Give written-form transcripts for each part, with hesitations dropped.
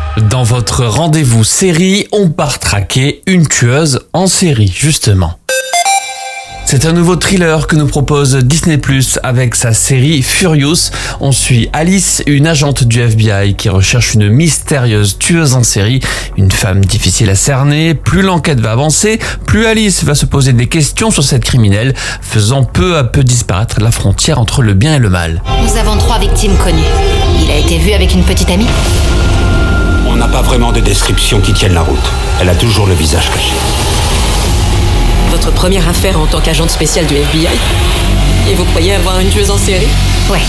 Dans votre rendez-vous série, on part traquer une tueuse en série, justement. C'est un nouveau thriller que nous propose Disney+ avec sa série Furious. On suit Alice, une agente du FBI qui recherche une mystérieuse tueuse en série, une femme difficile à cerner. Plus l'enquête va avancer, plus Alice va se poser des questions sur cette criminelle, faisant peu à peu disparaître la frontière entre le bien et le mal. Nous avons 3 victimes connues. Il a été vu avec une petite amie. On n'a pas vraiment de description qui tienne la route. Elle a toujours le visage caché. Votre première affaire en tant qu'agente spéciale du FBI? Et vous croyez avoir une tueuse en série? Ouais.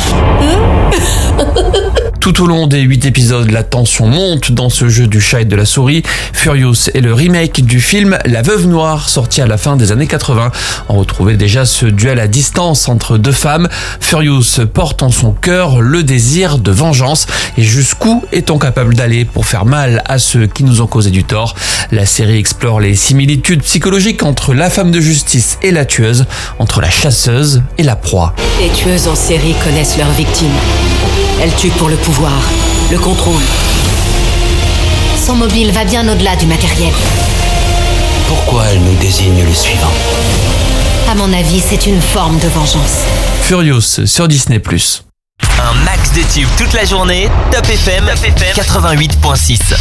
Tout au long des 8 épisodes, la tension monte dans ce jeu du chat et de la souris. Furious est le remake du film La Veuve Noire, sorti à la fin des années 80. On retrouvait déjà ce duel à distance entre 2 femmes. Furious porte en son cœur le désir de vengeance. Et jusqu'où est-on capable d'aller pour faire mal à ceux qui nous ont causé du tort? La série explore les similitudes psychologiques entre la femme de justice et la tueuse, entre la chasseuse et la proie. Les tueuses en série connaissent leurs victimes. Elles tuent pour le pouvoir, le contrôle. Son mobile va bien au-delà du matériel. Pourquoi elle nous désigne le suivant? À mon avis, c'est une forme de vengeance. Furious sur Disney+. Un max de tubes toute la journée, Top FM 88.6.